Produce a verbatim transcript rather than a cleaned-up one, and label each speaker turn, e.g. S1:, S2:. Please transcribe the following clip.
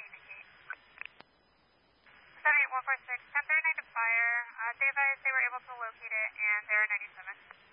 S1: indicate. seven eight one four six, ten thirty-nine to fire. Uh, they advised they were able to locate it, and they're ninety-seven.